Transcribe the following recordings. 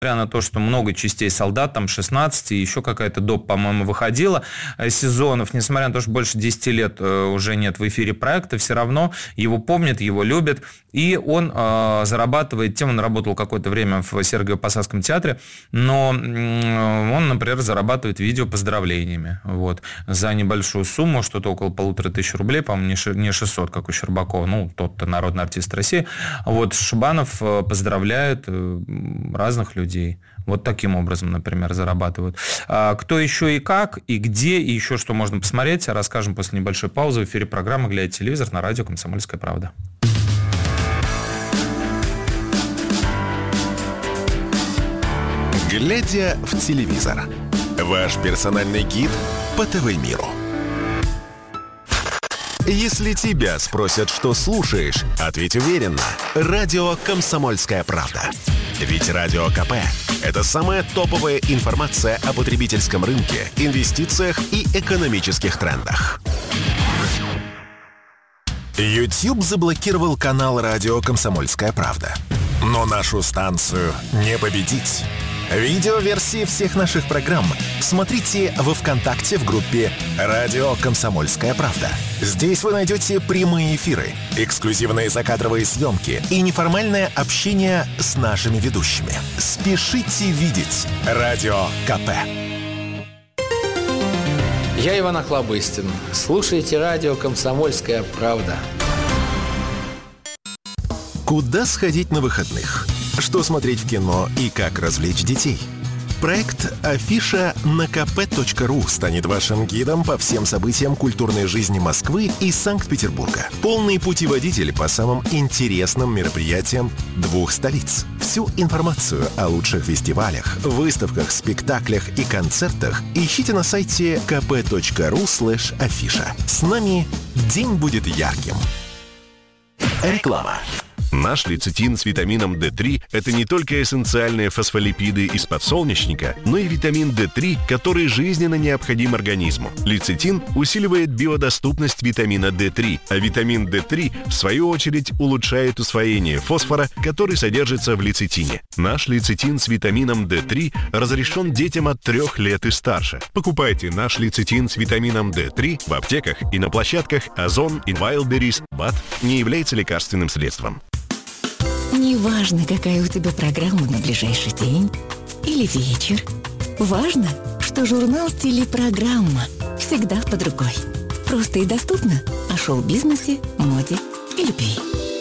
Несмотря на то, что много частей «Солдат», там 16, и еще какая-то доп, по-моему, выходила сезонов, несмотря на то, что больше 10 лет уже нет в эфире проекта, все равно его помнят, его любят, и он зарабатывает тем, он работал какое-то время в Сергиево-Посадском театре, но он, например, зарабатывает видео поздравлениями, вот, за небольшую сумму, что-то около 1500 рублей, по-моему, не 600, как у Щербакова, ну, тот-то народный артист России, вот, Шибанов поздравляет разных людей. Вот таким образом, например, зарабатывают. Кто еще и как, и где, и еще что можно посмотреть, расскажем после небольшой паузы в эфире программы «Глядя телевизор» на радио «Комсомольская правда». «Глядя в телевизор» – ваш персональный гид по ТВ-миру. Если тебя спросят, что слушаешь, ответь уверенно. Радио «Комсомольская правда». Ведь Радио КП – это самая топовая информация о потребительском рынке, инвестициях и экономических трендах. YouTube заблокировал канал «Радио Комсомольская правда». Но нашу станцию не победить. Видеоверсии всех наших программ смотрите во ВКонтакте в группе «Радио Комсомольская правда». Здесь вы найдете прямые эфиры, эксклюзивные закадровые съемки и неформальное общение с нашими ведущими. Спешите видеть Радио КП. Я Иван Охлобыстин. Слушайте радио «Комсомольская правда». Куда сходить на выходных? Что смотреть в кино и как развлечь детей? Проект «Афиша» на kp.ru станет вашим гидом по всем событиям культурной жизни Москвы и Санкт-Петербурга. Полный путеводитель по самым интересным мероприятиям двух столиц. Всю информацию о лучших фестивалях, выставках, спектаклях и концертах ищите на сайте kp.ru/афиша. С нами день будет ярким. Реклама. Наш лецитин с витамином D3 – это не только эссенциальные фосфолипиды из подсолнечника, но и витамин D3, который жизненно необходим организму. Лецитин усиливает биодоступность витамина D3, а витамин D3, в свою очередь, улучшает усвоение фосфора, который содержится в лецитине. Наш лецитин с витамином D3 разрешен детям от 3 лет и старше. Покупайте наш лецитин с витамином D3 в аптеках и на площадках Озон и Wildberries. БАД не является лекарственным средством. Неважно, какая у тебя программа на ближайший день или вечер. Важно, что журнал «Телепрограмма» всегда под рукой. Просто и доступно о шоу-бизнесе, моде и любви.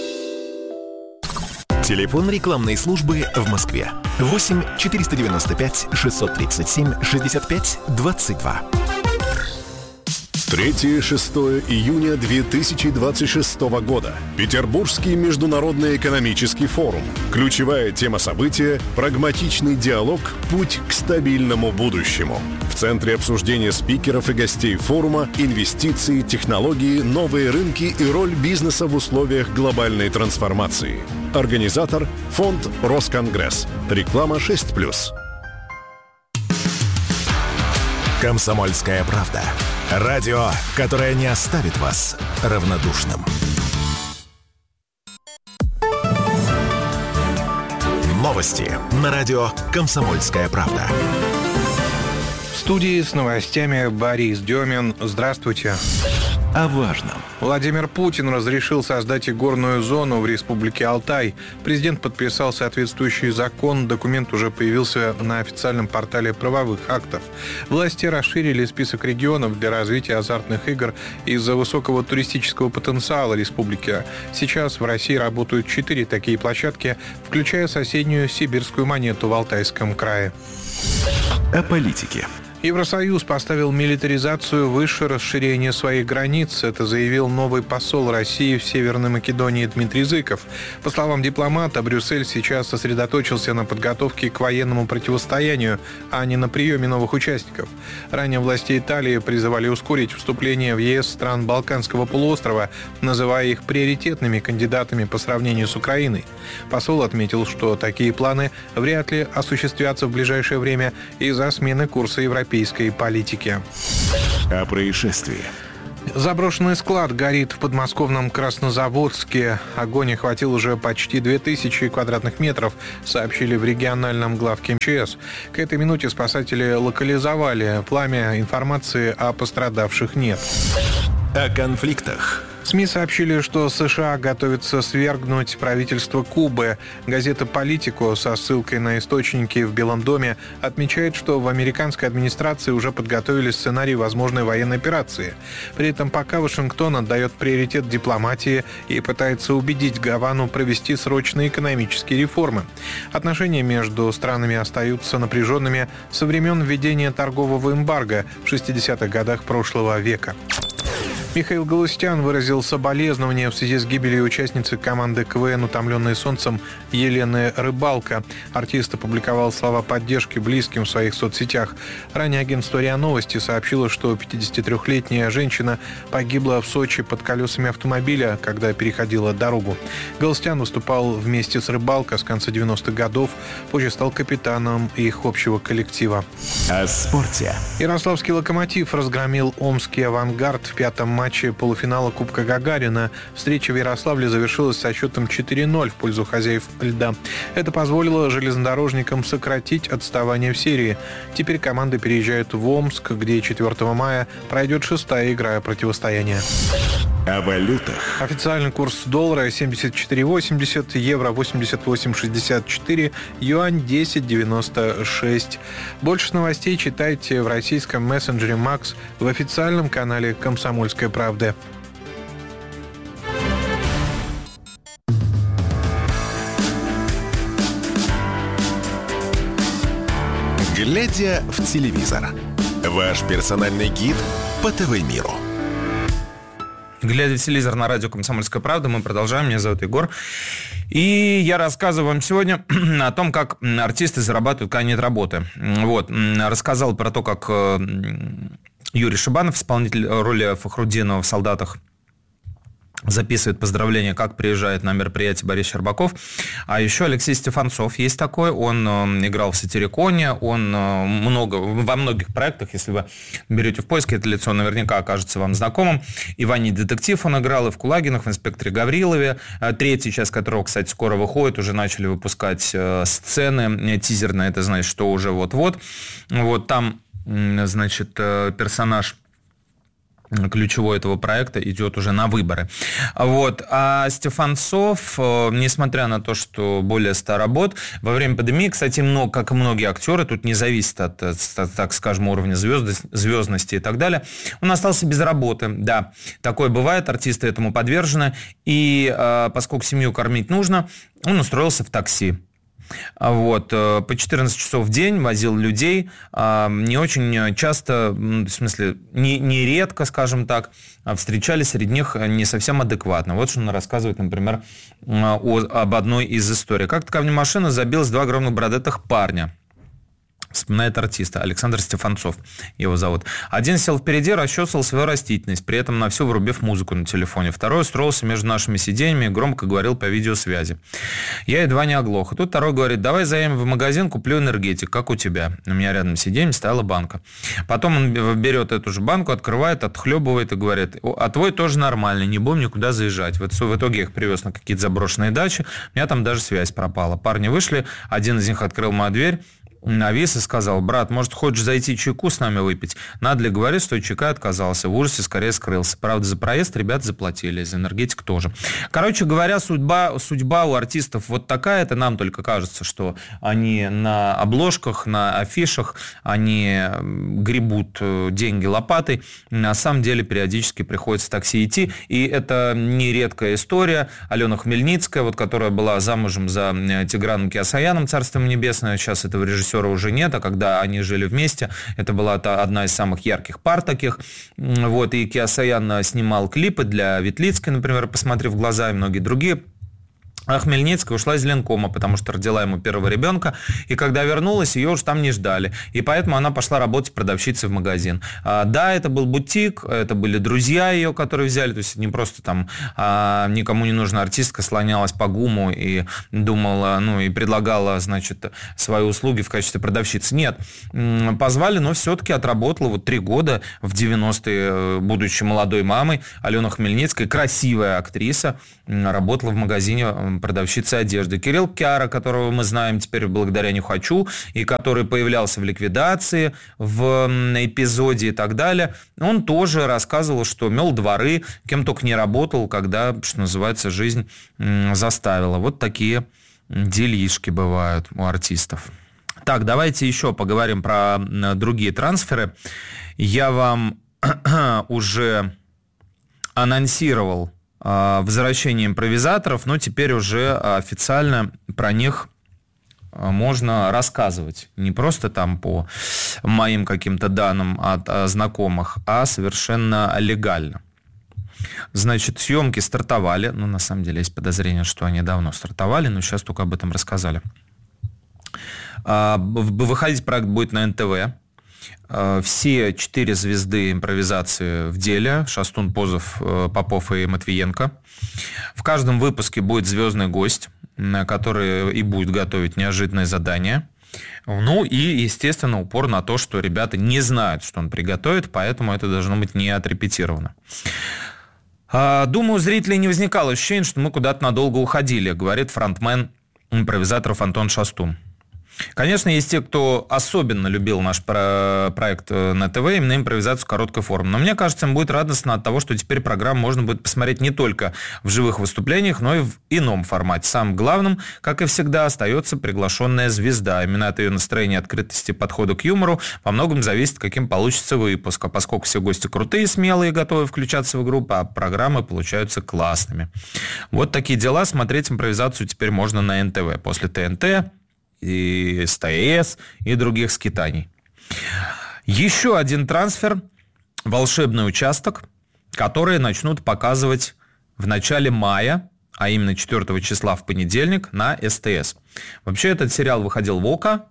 Телефон рекламной службы в Москве. 8 495 637 65 22. 3-6 июня 2026 года. Петербургский международный экономический форум. Ключевая тема события – прагматичный диалог «Путь к стабильному будущему». В центре обсуждения спикеров и гостей форума инвестиции, технологии, новые рынки и роль бизнеса в условиях глобальной трансформации. Организатор – фонд «Росконгресс». Реклама 6+. «Комсомольская правда». Радио, которое не оставит вас равнодушным. Новости на радио «Комсомольская правда». В студии с новостями Борис Демин. Здравствуйте. О важном. Владимир Путин разрешил создать игорную зону в Республике Алтай. Президент подписал соответствующий закон. Документ уже появился на официальном портале правовых актов. Власти расширили список регионов для развития азартных игр из-за высокого туристического потенциала республики. Сейчас в России работают 4 такие площадки, включая соседнюю сибирскую Монету в Алтайском крае. О политике. Евросоюз поставил милитаризацию выше расширения своих границ. Это заявил новый посол России в Северной Македонии Дмитрий Зыков. По словам дипломата, Брюссель сейчас сосредоточился на подготовке к военному противостоянию, а не на приеме новых участников. Ранее власти Италии призывали ускорить вступление в ЕС стран Балканского полуострова, называя их приоритетными кандидатами по сравнению с Украиной. Посол отметил, что такие планы вряд ли осуществятся в ближайшее время из-за смены курса европейской политики. О происшествии. Заброшенный склад горит в подмосковном Краснозаводске. Огонь охватил уже почти 2000 квадратных метров, сообщили в региональном главке МЧС. К этой минуте спасатели локализовали пламя. Информации о пострадавших нет. О конфликтах. СМИ сообщили, что США готовятся свергнуть правительство Кубы. Газета «Политико» со ссылкой на источники в Белом доме отмечает, что в американской администрации уже подготовили сценарий возможной военной операции. При этом пока Вашингтон отдает приоритет дипломатии и пытается убедить Гавану провести срочные экономические реформы. Отношения между странами остаются напряженными со времен введения торгового эмбарго в 60-х годах прошлого века. Михаил Галустян выразил соболезнования в связи с гибелью участницы команды КВН «Утомленные солнцем» Елены Рыбалко. Артист опубликовал слова поддержки близким в своих соцсетях. Ранее агентство РИА Новости сообщило, что 53-летняя женщина погибла в Сочи под колесами автомобиля, когда переходила дорогу. Галустян выступал вместе с Рыбалко с конца 90-х годов, позже стал капитаном их общего коллектива. О спорте. Ярославский «Локомотив» разгромил омский «Авангард» в пятом матче полуфинала Кубка Гагарина. Встреча в Ярославле завершилась со счетом 4-0 в пользу хозяев льда. Это позволило железнодорожникам сократить отставание в серии. Теперь команды переезжают в Омск, где 4 мая пройдет 6-я игра противостояния. О валютах. Официальный курс доллара 74,80, евро 88,64, юань 10,96. Больше новостей читайте в российском мессенджере «Макс», в официальном канале «Комсомольская правда». Глядя в телевизор. Ваш персональный гид по ТВ-миру. Глядя в телевизор на радио «Комсомольская правда», мы продолжаем. Меня зовут Егор. И я рассказываю вам сегодня о том, как артисты зарабатывают, когда нет работы. Вот. Рассказал про то, как Юрий Шибанов, исполнитель роли Фахруддинова в «Солдатах», записывает поздравления, как приезжает на мероприятие Борис Щербаков. А еще Алексей Стефанцов есть такой. Он играл в «Сатириконе». Он во многих проектах, если вы берете в поиск, это лицо наверняка окажется вам знакомым. «Иване детектив» он играл, и в «Кулагинах», в «Инспекторе Гаврилове». Третья часть которого, кстати, скоро выходит. Уже начали выпускать сцены тизерные. Это значит, что уже вот-вот. Вот там, значит, персонаж ключевой этого проекта идет уже на выборы. Вот. А Стефанцов, несмотря на то, что более 100 работ, во время пандемии, кстати, как и многие актеры, тут не зависит от, так скажем, уровня звездности и так далее, он остался без работы. Да, такое бывает, артисты этому подвержены. И поскольку семью кормить нужно, он устроился в такси. Вот, по 14 часов в день возил людей, не очень часто, в смысле, не редко, скажем так, встречались среди них не совсем адекватно. Вот что он рассказывает, например, об одной из историй. Как-то ко мне машина забилась 2 огромных бородатых парня. Вспоминает артиста. Александр Стефанцов его зовут. Один сел впереди, расчесывал свою растительность, при этом на всю врубив музыку на телефоне. Второй устроился между нашими сиденьями и громко говорил по видеосвязи. Я едва не оглох. И тут второй говорит: давай заедем в магазин, куплю энергетик, как у тебя. У меня рядом сиденье стояла банка. Потом он берет эту же банку, открывает, отхлебывает и говорит: а твой тоже нормальный, не будем никуда заезжать. В итоге я их привез на какие-то заброшенные дачи. У меня там даже связь пропала. Парни вышли, один из них открыл мою дверь, навис и сказал: брат, может, хочешь зайти чайку с нами выпить? Надо ли говорить, что чайка отказался. В ужасе скорее скрылся. Правда, за проезд ребята заплатили, за энергетик тоже. Короче говоря, судьба у артистов вот такая. Это нам только кажется, что они на обложках, на афишах, они гребут деньги лопатой. На самом деле периодически приходится в такси идти. И это не редкая история. Алена Хмельницкая, вот, которая была замужем за Тиграном Кеосаяном, царство ему небесное, сейчас этого режиссера уже нет, а когда они жили вместе, это была одна из самых ярких пар таких. Вот, и Кеосаян снимал клипы для Ветлицкой, например, «Посмотри в глаза», и многие другие А Хмельницкая ушла из Ленкома, потому что родила ему первого ребенка, и когда вернулась, ее уж там не ждали. И поэтому она пошла работать продавщицей в магазин. Да, это был бутик, это были друзья ее, которые взяли, то есть не просто там никому не нужная артистка слонялась по ГУМу и думала, и предлагала, значит, свои услуги в качестве продавщицы. Нет, позвали, но все-таки отработала 3 года в 90-е, будучи молодой мамой. Алена Хмельницкая, красивая актриса, работала в магазине продавщицы одежды. Кирилл Кяра, которого мы знаем теперь благодаря «Не хочу», и который появлялся в «Ликвидации», в эпизоде и так далее, он тоже рассказывал, что мел дворы, кем только не работал, когда, что называется, жизнь заставила. Вот такие делишки бывают у артистов. Так, давайте еще поговорим про другие трансферы. Я вам уже анонсировал возвращение импровизаторов, но теперь уже официально про них можно рассказывать. Не просто там по моим каким-то данным от знакомых, а совершенно легально. Значит, съемки стартовали. На самом деле есть подозрение, что они давно стартовали, но сейчас только об этом рассказали. Выходить проект будет на НТВ. Все 4 звезды импровизации в деле: Шастун, Позов, Попов и Матвиенко. В каждом выпуске будет звездный гость, который и будет готовить неожиданные задания. И, естественно, упор на то, что ребята не знают, что он приготовит, поэтому это должно быть не отрепетировано. Думаю, у зрителей не возникало ощущения, что мы куда-то надолго уходили, говорит фронтмен импровизаторов Антон Шастун. Конечно, есть те, кто особенно любил наш проект на ТВ, именно импровизацию короткой формы. Но мне кажется, им будет радостно от того, что теперь программу можно будет посмотреть не только в живых выступлениях, но и в ином формате. Самым главным, как и всегда, остается приглашенная звезда. Именно от ее настроения, открытости, подхода к юмору во многом зависит, каким получится выпуск. А поскольку все гости крутые, смелые, готовы включаться в игру, а программы получаются классными. Вот такие дела. Смотреть импровизацию теперь можно на НТВ. После ТНТ и СТС, и других скитаний. Еще один трансфер, волшебный участок, который начнут показывать в начале мая, а именно 4 числа в понедельник на СТС. Вообще этот сериал выходил в ОКО,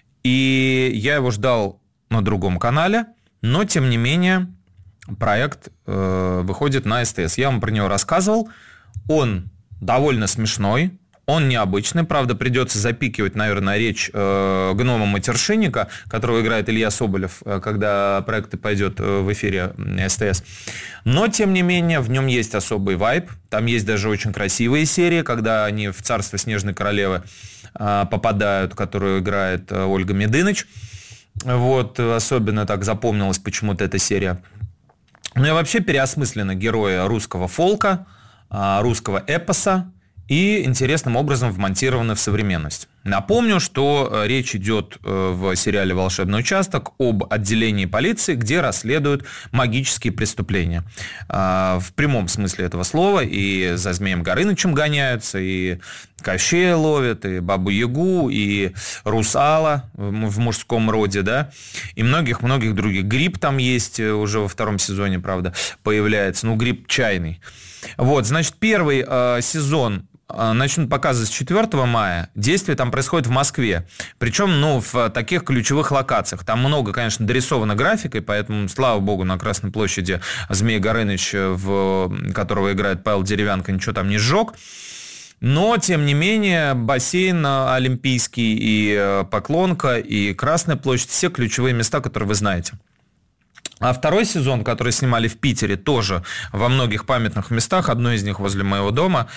и я его ждал на другом канале, но тем не менее проект выходит на СТС. Я вам про него рассказывал, он довольно смешной. Он необычный, правда, придется запикивать, наверное, речь гнома-матершинника, которого играет Илья Соболев, когда проект пойдет в эфире СТС. Но, тем не менее, в нем есть особый вайб. Там есть даже очень красивые серии, когда они в «Царство Снежной Королевы» попадают, которую играет Ольга Медыныч. Вот, особенно так запомнилась почему-то эта серия. Ну и вообще переосмыслено герои русского фолка, русского эпоса, и интересным образом вмонтированы в современность. Напомню, что речь идет в сериале «Волшебный участок» об отделении полиции, где расследуют магические преступления. В прямом смысле этого слова. И за Змеем Горынычем гоняются, и Кощея ловят, и Бабу-Ягу, и Русала в мужском роде, да, и многих-многих других. Гриб там есть уже во 2 сезоне, правда, появляется. Гриб чайный. Вот, значит, первый сезон начнут показывать с 4 мая. Действие там происходит в Москве. Причем, в таких ключевых локациях. Там много, конечно, дорисовано графикой, поэтому, слава богу, на Красной площади Змей Горыныч, которого играет Павел Деревянко, ничего там не сжег. Но, тем не менее, бассейн Олимпийский и Поклонка, и Красная площадь, все ключевые места, которые вы знаете. А 2 сезон, который снимали в Питере, тоже во многих памятных местах, одно из них возле моего дома,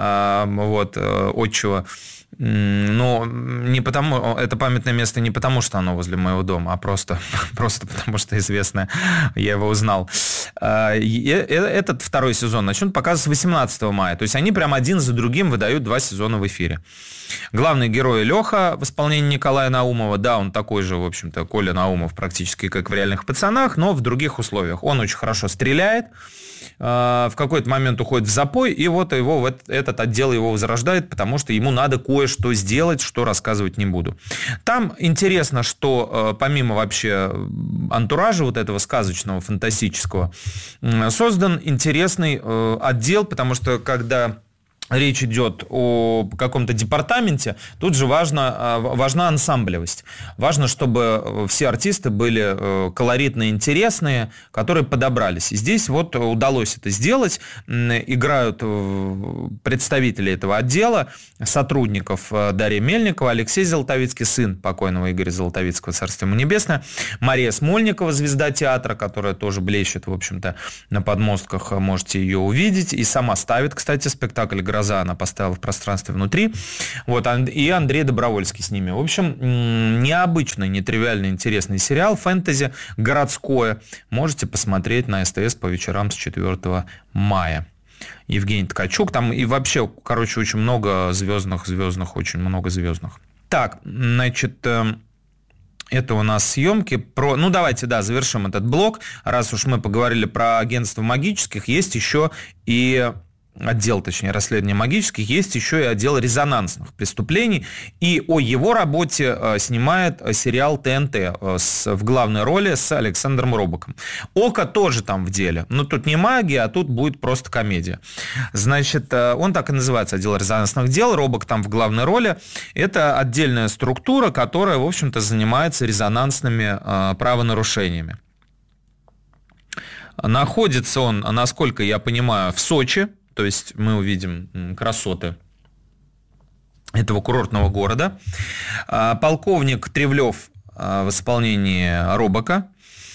отчего. Но не потому, это памятное место не потому, что оно возле моего дома, а просто потому, что известное, я его узнал. Этот 2 сезон начнут показывать 18 мая. То есть они прям один за другим выдают 2 сезона в эфире. Главный герой Леха в исполнении Николая Наумова. Да, он такой же, в общем-то, Коля Наумов практически как в «Реальных пацанах», но в других условиях. Он очень хорошо стреляет, в какой-то момент уходит в запой, и вот его этот отдел его возрождает, потому что ему надо кое-что сделать, что рассказывать не буду. Там интересно, что помимо вообще антуража вот этого сказочного, фантастического, создан интересный отдел, потому что когда речь идет о каком-то департаменте, тут же важна ансамблевость. Важно, чтобы все артисты были колоритные, интересные, которые подобрались. И здесь вот удалось это сделать. Играют представители этого отдела, сотрудников Дарья Мельникова, Алексей Золотовицкий, сын покойного Игоря Золотовицкого, царствие ему небесное, Мария Смольникова, звезда театра, которая тоже блещет, в общем-то, на подмостках, можете ее увидеть. И сама ставит, кстати, спектакль «Гроза», она поставила в пространстве внутри. Вот, и Андрей Добровольский с ними. В общем, необычный, нетривиальный, интересный сериал, фэнтези, городское. Можете посмотреть на СТС по вечерам с 4 мая. Евгений Ткачук. Там и вообще, короче, очень много звездных, очень много звездных. Так, значит... Это у нас съемки про... Ну, давайте, завершим этот блок. Раз уж мы поговорили про агентство магических, есть еще и... отдел, точнее, расследования магических, есть еще и отдел резонансных преступлений. И о его работе снимает сериал ТНТ в главной роли с Александром Робоком. Око тоже там в деле. Но тут не магия, а тут будет просто комедия. Значит, он так и называется, отдел резонансных дел. Робок там в главной роли. Это отдельная структура, которая, в общем-то, занимается резонансными правонарушениями. Находится он, насколько я понимаю, в Сочи. То есть мы увидим красоты этого курортного города. Полковник Тревлев в исполнении Робока.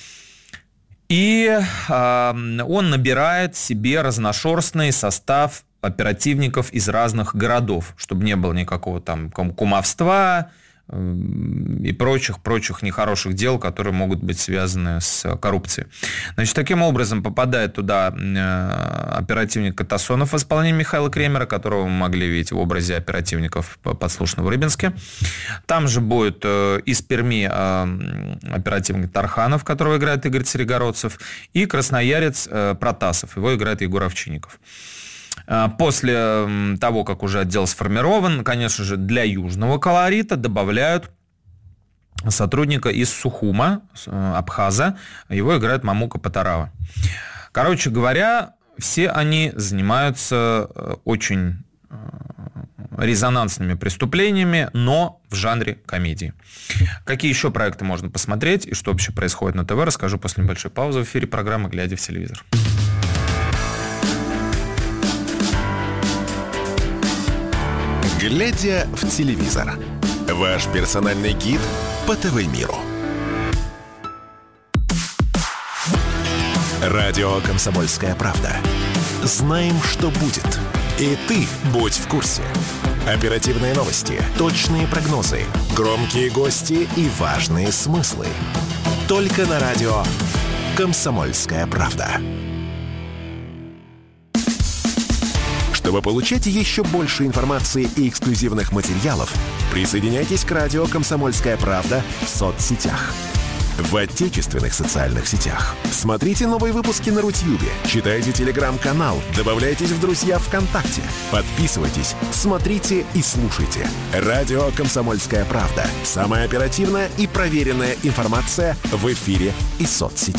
И он набирает себе разношерстный состав оперативников из разных городов, чтобы не было никакого там кумовства и прочих нехороших дел, которые могут быть связаны с коррупцией. Значит, таким образом попадает туда оперативник Катасонов в исполнении Михаила Кремера, которого мы могли видеть в образе оперативников подслушанного в Рыбинске. Там же будет из Перми оперативник Тарханов, которого играет Игорь Царегородцев, и красноярец Протасов, его играет Егор Овчинников. После того, как уже отдел сформирован, конечно же, для южного колорита добавляют сотрудника из Сухума, Абхаза. Его играет Мамука Патарава. Короче говоря, все они занимаются очень резонансными преступлениями, но в жанре комедии. Какие еще проекты можно посмотреть и что вообще происходит на ТВ, расскажу после небольшой паузы в эфире программы «Глядя в телевизор». «Глядя в телевизор» – ваш персональный гид по ТВ-миру. Радио «Комсомольская правда». Знаем, что будет. И ты будь в курсе. Оперативные новости, точные прогнозы, громкие гости и важные смыслы. Только на радио «Комсомольская правда». Чтобы получать еще больше информации и эксклюзивных материалов, присоединяйтесь к радио «Комсомольская правда» в соцсетях. В отечественных социальных сетях. Смотрите новые выпуски на Рутьюбе, читайте телеграм-канал, добавляйтесь в друзья ВКонтакте, подписывайтесь, смотрите и слушайте. Радио «Комсомольская правда». Самая оперативная и проверенная информация в эфире и соцсетях.